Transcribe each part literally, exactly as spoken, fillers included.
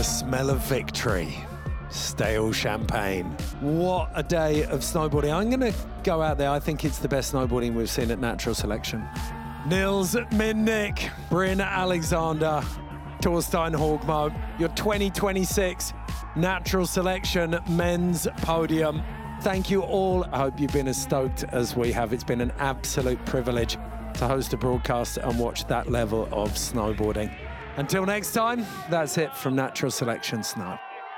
The smell of victory. Stale champagne. What a day of snowboarding. I'm going to go out there. I think it's the best snowboarding we've seen at Natural Selection. Niels Minnick, Bryn Alexander, Torstein Hogmo, your twenty twenty-six Natural Selection men's podium. Thank you all. I hope you've been as stoked as we have. It's been an absolute privilege to host a broadcast and watch that level of snowboarding. Until next time, that's it from Natural Selection Snow.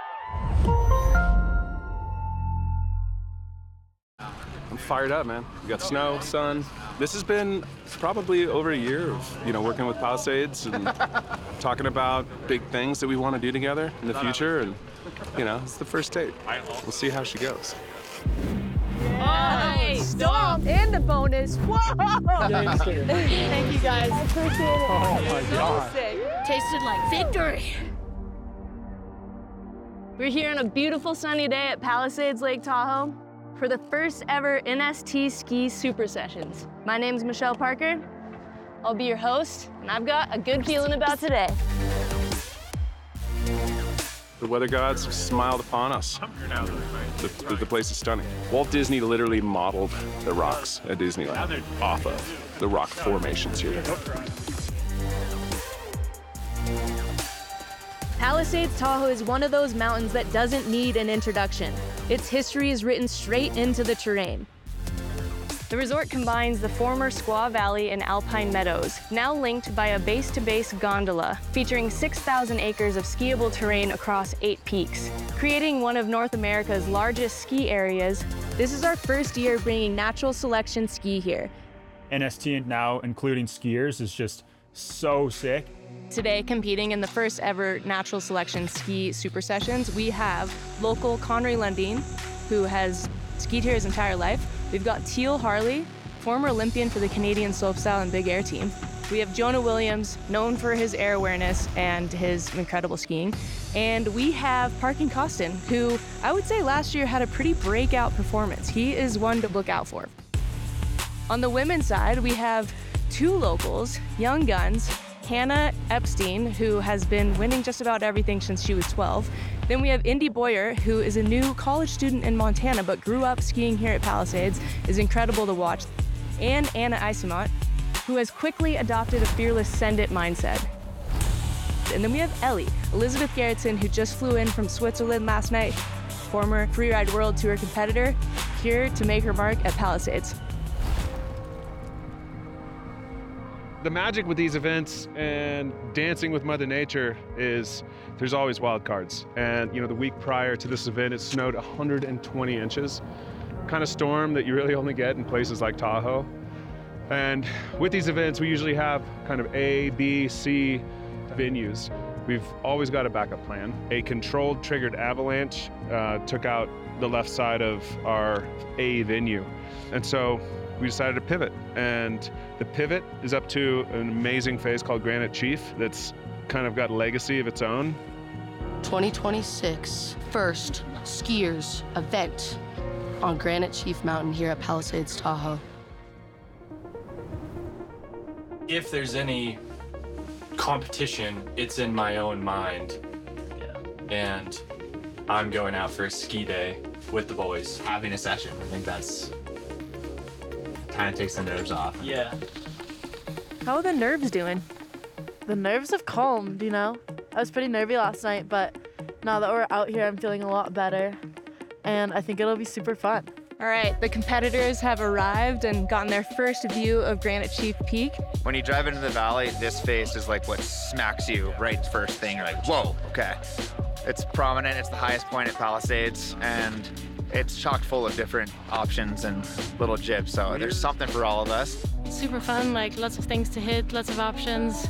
I'm fired up, man. We got snow, sun. This has been probably over a year of, you know, working with Palisades and talking about big things that we want to do together in the future. And, you know, it's the first date. We'll see how she goes. Nice. Stomp. And the bonus. Whoa! Thank you, guys. I appreciate it. Oh, my God. So sick. Tasted like victory. We're here on a beautiful sunny day at Palisades Lake Tahoe for the first ever N S T Ski Super Sessions. My name's Michelle Parker. I'll be your host, and I've got a good feeling about today. The weather gods have smiled upon us. The, the, the place is stunning. Walt Disney literally modeled the rocks at Disneyland off of the rock formations here. Palisades Tahoe is one of those mountains that doesn't need an introduction. Its history is written straight into the terrain. The resort combines the former Squaw Valley and Alpine Meadows, now linked by a base-to-base gondola, featuring six thousand acres of skiable terrain across eight peaks. Creating one of North America's largest ski areas, this is our first year bringing Natural Selection ski here. N S T now including skiers is just so sick. Today, competing in the first ever Natural Selection Ski Super Sessions, we have local Conry Lundeen, who has skied here his entire life. We've got Teal Harley, former Olympian for the Canadian slopestyle and big air team. We have Jonah Williams, known for his air awareness and his incredible skiing. And we have Parkin Costin, who I would say last year had a pretty breakout performance. He is one to look out for. On the women's side, we have two locals, young guns, Hannah Epstein, who has been winning just about everything since she was twelve. Then we have Indy Boyer, who is a new college student in Montana, but grew up skiing here at Palisades, is incredible to watch. And Anna Isimont, who has quickly adopted a fearless send-it mindset. And then we have Ellie, Elizabeth Gerritsen, who just flew in from Switzerland last night, former Freeride World Tour competitor, here to make her mark at Palisades. The magic with these events and dancing with Mother Nature is there's always wild cards. And you know, the week prior to this event, it snowed one hundred twenty inches. Kind of storm that you really only get in places like Tahoe. And with these events, we usually have kind of A, B, C venues. We've always got a backup plan. A controlled triggered avalanche uh, took out the left side of our A venue. And so we decided to pivot, and the pivot is up to an amazing face called Granite Chief that's kind of got a legacy of its own. twenty twenty-six first skiers event on Granite Chief Mountain here at Palisades Tahoe. If there's any competition, it's in my own mind. Yeah. And I'm going out for a ski day with the boys. Having a session, I think that's kind of takes the nerves off. Yeah. How are the nerves doing? The nerves have calmed, you know? I was pretty nervy last night, but now that we're out here, I'm feeling a lot better. And I think it'll be super fun. All right, the competitors have arrived and gotten their first view of Granite Chief Peak. When you drive into the valley, this face is like what smacks you right first thing. You're like, whoa, okay. It's prominent, it's the highest point at Palisades, and it's chock full of different options and little jibs, so there's something for all of us. Super fun, like lots of things to hit, lots of options.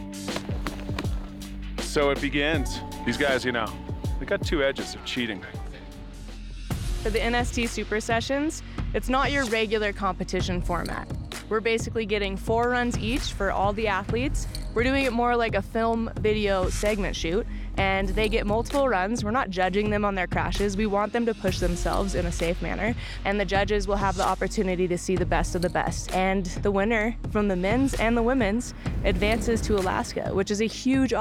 So it begins. These guys, you know, they got two edges of cheating. For the N S T Super Sessions, it's not your regular competition format. We're basically getting four runs each for all the athletes. We're doing it more like a film video segment shoot, and they get multiple runs. We're not judging them on their crashes. We want them to push themselves in a safe manner, and the judges will have the opportunity to see the best of the best. And the winner from the men's and the women's advances to Alaska, which is a huge